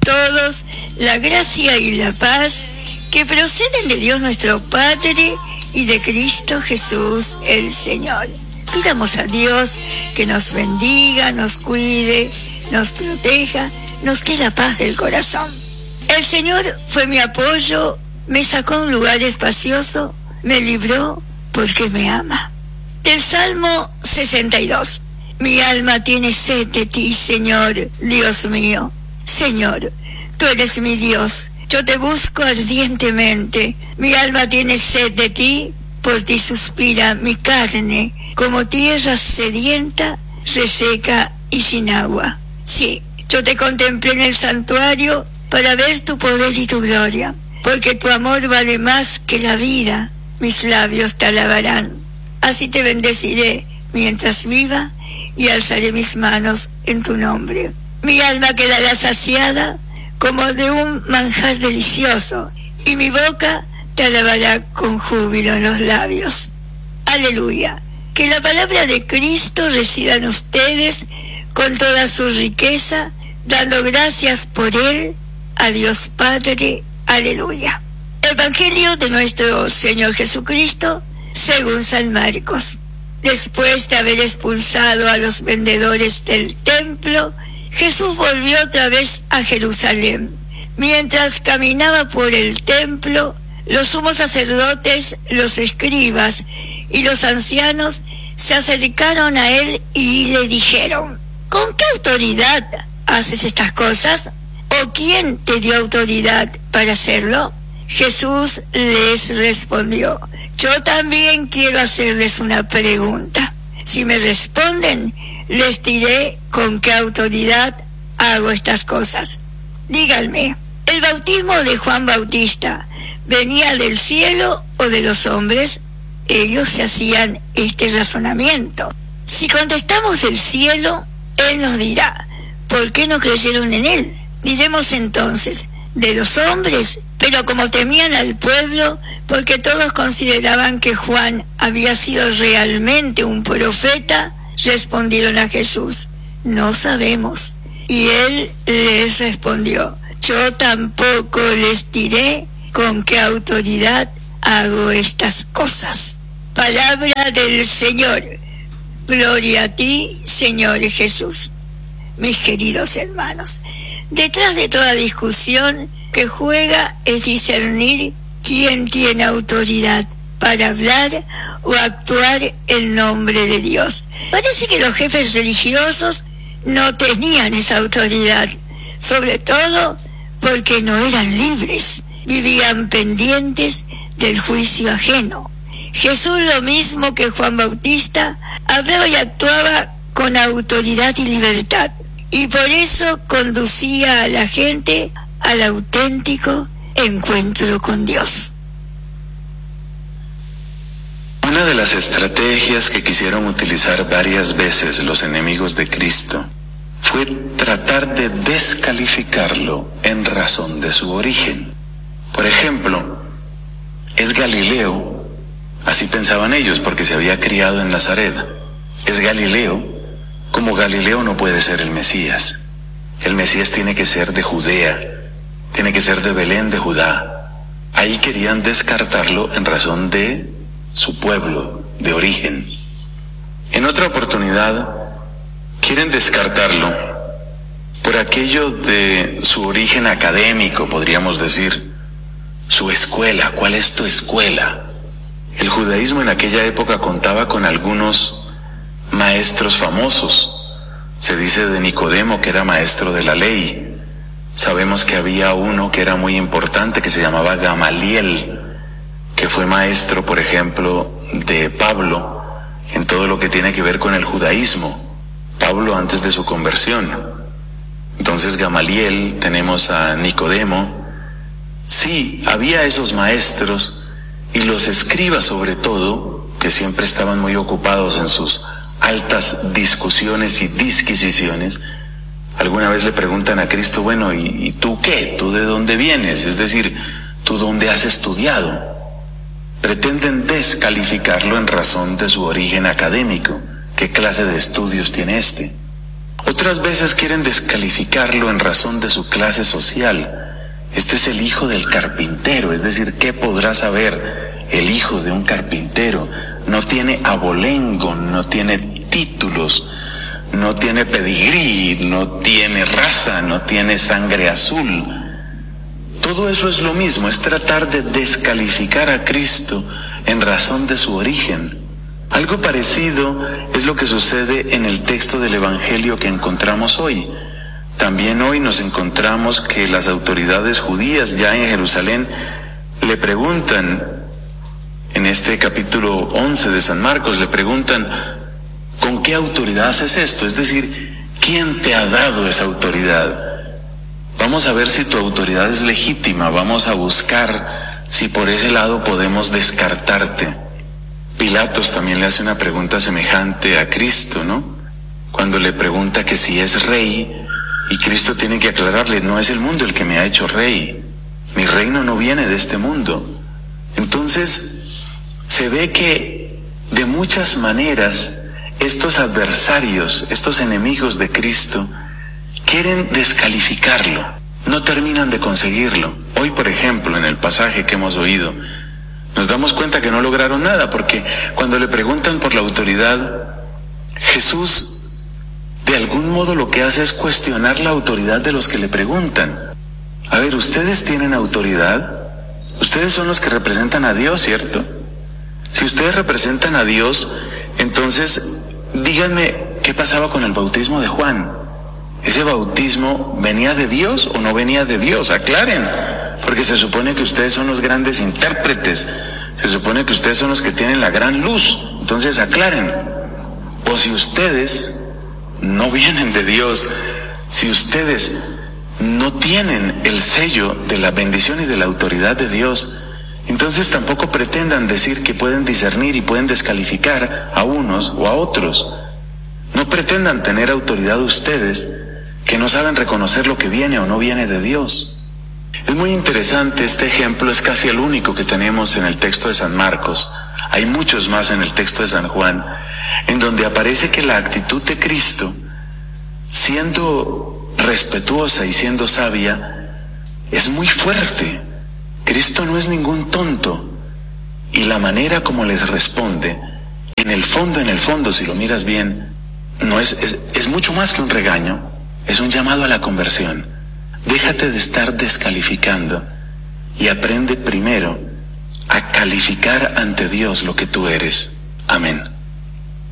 todos la gracia y la paz que proceden de Dios nuestro Padre y de Cristo Jesús el Señor. Pidamos a Dios que nos bendiga, nos cuide, nos proteja, nos dé la paz del corazón. El Señor fue mi apoyo, me sacó a un lugar espacioso, me libró porque me ama. Del Salmo 62. Mi alma tiene sed de ti, Señor, Dios mío. Señor, tú eres mi Dios, yo te busco ardientemente. Mi alma tiene sed de ti, por ti suspira mi carne, como tierra sedienta, reseca y sin agua. Sí, yo te contemplé en el santuario para ver tu poder y tu gloria, porque tu amor vale más que la vida. Mis labios te alabarán. Así te bendeciré mientras viva y alzaré mis manos en tu nombre. Mi alma quedará saciada como de un manjar delicioso, y mi boca te alabará con júbilo en los labios. Aleluya. Que la palabra de Cristo resida en ustedes con toda su riqueza, dando gracias por Él a Dios Padre. Aleluya. Evangelio de nuestro Señor Jesucristo según San Marcos. Después de haber expulsado a los vendedores del templo, Jesús volvió otra vez a Jerusalén. Mientras caminaba por el templo, los sumos sacerdotes, los escribas y los ancianos se acercaron a él y le dijeron: ¿con qué autoridad haces estas cosas? ¿O quién te dio autoridad para hacerlo? Jesús les respondió: yo también quiero hacerles una pregunta. Si me responden, les diré con qué autoridad hago estas cosas. Díganme, ¿el bautismo de Juan Bautista venía del cielo o de los hombres? Ellos se hacían este razonamiento. Si contestamos del cielo, él nos dirá: ¿por qué no creyeron en él? Diremos entonces: de los hombres. Pero como temían al pueblo, porque todos consideraban que Juan había sido realmente un profeta, respondieron a Jesús: no sabemos. Y él les respondió: yo tampoco les diré con qué autoridad hago estas cosas. Palabra del Señor. Gloria a ti, Señor Jesús. Mis queridos hermanos, detrás de toda discusión que juega es discernir quién tiene autoridad para hablar o actuar en nombre de Dios. Parece que los jefes religiosos no tenían esa autoridad, sobre todo porque no eran libres, vivían pendientes del juicio ajeno. Jesús, lo mismo que Juan Bautista, hablaba y actuaba con autoridad y libertad, y por eso conducía a la gente al auténtico encuentro con Dios. Una de las estrategias que quisieron utilizar varias veces los enemigos de Cristo fue tratar de descalificarlo en razón de su origen. Por ejemplo, es Galileo, así pensaban ellos porque se había criado en Nazaret. Es Galileo, como Galileo no puede ser el Mesías. El Mesías tiene que ser de Judea, tiene que ser de Belén de Judá. Ahí querían descartarlo en razón de su pueblo, de origen. En otra oportunidad, quieren descartarlo por aquello de su origen académico, podríamos decir, su escuela. ¿Cuál es tu escuela? El judaísmo en aquella época contaba con algunos maestros famosos. Se dice de Nicodemo que era maestro de la ley. Sabemos que había uno que era muy importante, que se llamaba Gamaliel, que fue maestro, por ejemplo, de Pablo en todo lo que tiene que ver con el judaísmo. Pablo antes de su conversión. Entonces Gamaliel, tenemos a Nicodemo. Sí, había esos maestros y los escribas sobre todo, que siempre estaban muy ocupados en sus altas discusiones y disquisiciones. Alguna vez le preguntan a Cristo: bueno, ¿y tú qué? ¿Tú de dónde vienes? Es decir, ¿tú dónde has estudiado? Pretenden descalificarlo en razón de su origen académico. ¿Qué clase de estudios tiene este? Otras veces quieren descalificarlo en razón de su clase social. Este es el hijo del carpintero, es decir, ¿qué podrá saber el hijo de un carpintero? No tiene abolengo, no tiene títulos, no tiene pedigrí, no tiene raza, no tiene sangre azul. Todo eso es lo mismo, es tratar de descalificar a Cristo en razón de su origen. Algo parecido es lo que sucede en el texto del Evangelio que encontramos hoy. También hoy nos encontramos que las autoridades judías ya en Jerusalén le preguntan, en este capítulo 11 de San Marcos, le preguntan, ¿con qué autoridad haces esto? Es decir, ¿quién te ha dado esa autoridad? Vamos a ver si tu autoridad es legítima, vamos a buscar si por ese lado podemos descartarte. Pilatos también le hace una pregunta semejante a Cristo, ¿no? Cuando le pregunta que si es rey, y Cristo tiene que aclararle, no es el mundo el que me ha hecho rey, mi reino no viene de este mundo. Entonces, se ve que de muchas maneras estos adversarios, estos enemigos de Cristo, quieren descalificarlo, no terminan de conseguirlo. Hoy, por ejemplo, en el pasaje que hemos oído, nos damos cuenta que no lograron nada, porque cuando le preguntan por la autoridad, Jesús de algún modo lo que hace es cuestionar la autoridad de los que le preguntan. A ver, ¿ustedes tienen autoridad? Ustedes son los que representan a Dios, ¿cierto? Si ustedes representan a Dios, entonces díganme qué pasaba con el bautismo de Juan. ¿Ese bautismo venía de Dios o no venía de Dios? Aclaren, porque se supone que ustedes son los grandes intérpretes, se supone que ustedes son los que tienen la gran luz, entonces aclaren. O si ustedes no vienen de Dios, si ustedes no tienen el sello de la bendición y de la autoridad de Dios, entonces tampoco pretendan decir que pueden discernir y pueden descalificar a unos o a otros. No pretendan tener autoridad ustedes que no saben reconocer lo que viene o no viene de Dios. Es muy interesante este ejemplo, es casi el único que tenemos en el texto de San Marcos. Hay muchos más en el texto de San Juan, en donde aparece que la actitud de Cristo, siendo respetuosa y siendo sabia, es muy fuerte. Cristo no es ningún tonto, y la manera como les responde, en el fondo, si lo miras bien, no es mucho más que un regaño, es un llamado a la conversión. Déjate de estar descalificando y aprende primero a calificar ante Dios lo que tú eres. Amén.